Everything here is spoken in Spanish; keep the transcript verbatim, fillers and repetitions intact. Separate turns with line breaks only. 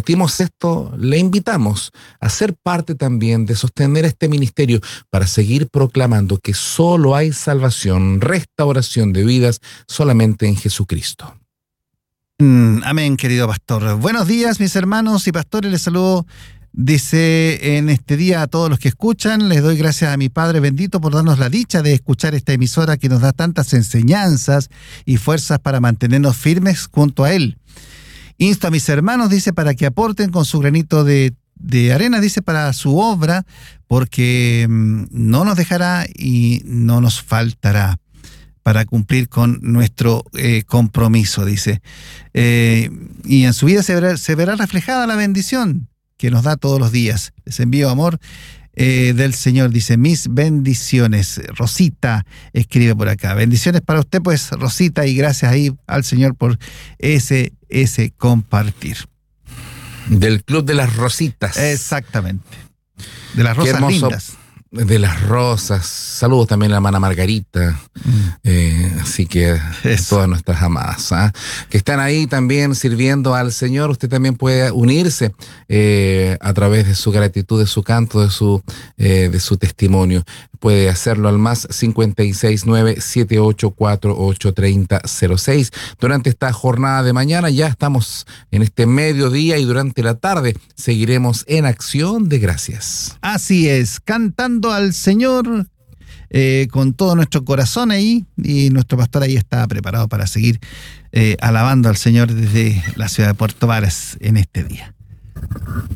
compartimos esto, le invitamos a ser parte también de sostener este ministerio para seguir proclamando que solo hay salvación, restauración de vidas solamente en Jesucristo.
Mm, amén, querido pastor. Buenos días, mis hermanos y pastores. Les saludo. Dice, en este día a todos los que escuchan, les doy gracias a mi Padre bendito por darnos la dicha de escuchar esta emisora que nos da tantas enseñanzas y fuerzas para mantenernos firmes junto a Él. Insto a mis hermanos, dice, para que aporten con su granito de, de arena, dice, para su obra, porque mmm, no nos dejará y no nos faltará para cumplir con nuestro eh, compromiso, dice. Eh, y en su vida se verá, se verá reflejada la bendición que nos da todos los días. Les envío amor eh, del Señor, dice, mis bendiciones. Rosita escribe por acá. Bendiciones para usted, pues, Rosita, y gracias ahí al Señor por ese, ese compartir.
Del Club de las Rositas.
Exactamente. De las rosas lindas.
De las rosas. Saludos también a la hermana Margarita. Mm. Eh, así que Eso. todas nuestras amadas, ¿eh? que están ahí también sirviendo al Señor. Usted también puede unirse eh, a través de su gratitud, de su canto, de su, eh, de su testimonio. Puede hacerlo al más cincuenta y seis nueve siete ocho cuatro ocho tres cero cero seis. Durante esta jornada de mañana ya estamos en este mediodía y durante la tarde seguiremos en acción de gracias.
Así es, cantando al Señor eh, con todo nuestro corazón ahí, y nuestro pastor ahí está preparado para seguir eh, alabando al Señor desde la ciudad de Puerto Varas en este día.